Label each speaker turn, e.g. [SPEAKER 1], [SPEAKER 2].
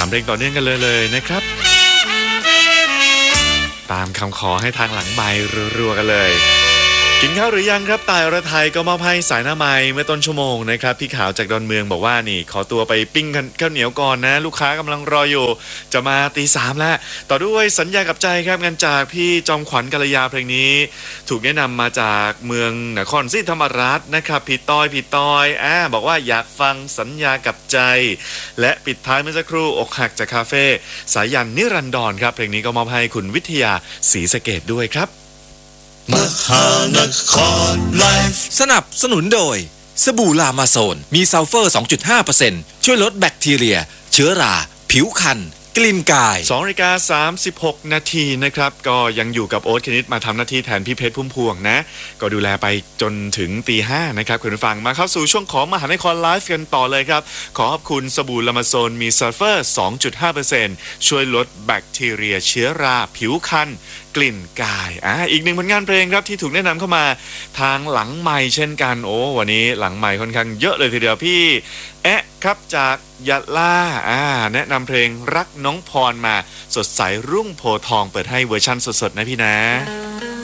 [SPEAKER 1] 3เพลงต่อเนื่องกันเลยนะครับตามคำขอให้ทางหลังไมค์รัวๆกันเลยกินข้าวหรือยังครับตายอรไทยก็มอบให้สายหน้าไม้เมื่อต้นชั่วโมงนะครับพี่ขาวจากดอนเมืองบอกว่านี่ขอตัวไปปิ้งข้าวเหนียวก่อนนะลูกค้ากำลังรออยู่จะมาตี 3แล้วต่อด้วยสัญญากับใจครับงานจากพี่จอมขวัญกัลยาเพลงนี้ถูกแนะนำมาจากเมืองนครศรีธรรมราชนะครับพี่ต้อยบอกว่าอยากฟังสัญญากับใจและปิดท้ายเมื่อสักครู่อกหักจากคาเฟ่สายันนิรันดรครับเพลงนี้ก็มอบให้คุณวิทยาศรีสะเกษด้วยครับ
[SPEAKER 2] มหานครไลฟ์สนับสนุนโดยสบู่ลามาโซนมีซัลเฟอร์ 2.5% ช่วยลดแบคทีเรียเชื้อราผิวคันกลิ่นกาย
[SPEAKER 1] 2:36 นาทีนะครับก็ยังอยู่กับโอ๊ตคณิตมาทำหน้าที่แทนพี่เพชรพุ่มพวงนะก็ดูแลไปจนถึงตี 5นะครับคุณผู้ฟังมาเข้าสู่ช่วงของมหานครไลฟ์กันต่อเลยครับขอขอบคุณสบู่ลามาโซนมีซัลเฟอร์ 2.5% ช่วยลดแบคทีเรียเชื้อราผิวคันกลิ่นกายอีกหนึ่งผลงานเพลงครับที่ถูกแนะนำเข้ามาทางหลังไมค์เช่นกันโอ้วันนี้หลังไมค์ค่อนข้างเยอะเลยทีเดียวพี่ครับจากยะลาแนะนำเพลงรักน้องพรมาสดใสรุ่งโพทองเปิดให้เวอร์ชั่นสดๆนะพี่นะ